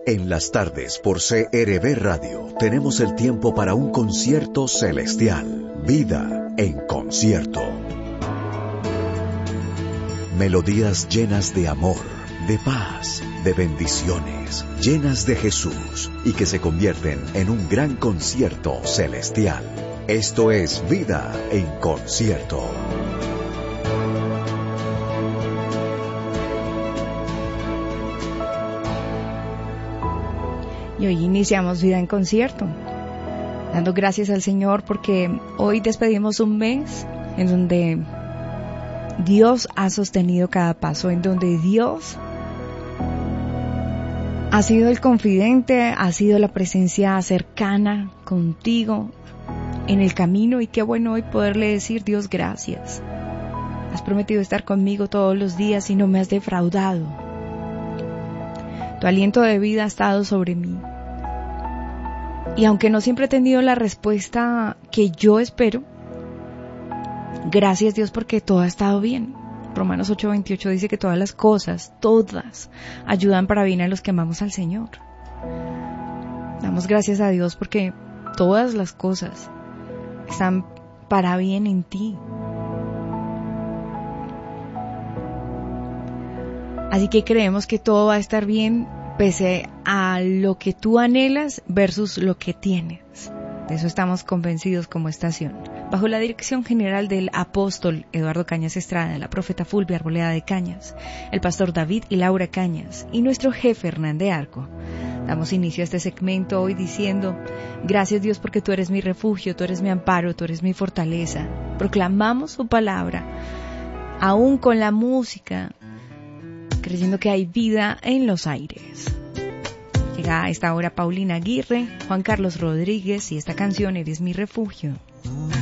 En las tardes por CRB Radio tenemos el tiempo para un concierto celestial. Vida en concierto. Melodías llenas de amor, de paz, de bendiciones, llenas de Jesús y que se convierten en un gran concierto celestial. Esto es Vida en concierto. Y hoy iniciamos Vida en concierto, dando gracias al Señor porque hoy despedimos un mes en donde Dios ha sostenido cada paso, en donde Dios ha sido el confidente, ha sido la presencia cercana contigo en el camino, y qué bueno hoy poderle decir: Dios, gracias. Has prometido estar conmigo todos los días y no me has defraudado. Tu aliento de vida ha estado sobre mí. Y aunque no siempre he tenido la respuesta que yo espero, gracias Dios porque todo ha estado bien. Romanos 8:28 dice que todas las cosas, todas, ayudan para bien a los que amamos al Señor. Damos gracias a Dios porque todas las cosas están para bien en ti. Así que creemos que todo va a estar bien pese a lo que tú anhelas versus lo que tienes. De eso estamos convencidos como estación. Bajo la dirección general del apóstol Eduardo Cañas Estrada, la profeta Fulvia Arboleda de Cañas, el pastor David y Laura Cañas y nuestro jefe Hernán de Arco, damos inicio a este segmento hoy diciendo: gracias Dios porque tú eres mi refugio, tú eres mi amparo, tú eres mi fortaleza. Proclamamos su palabra, aún con la música, creyendo que hay vida en los aires. Llega a esta hora Paulina Aguirre, Juan Carlos Rodríguez y esta canción Eres mi refugio.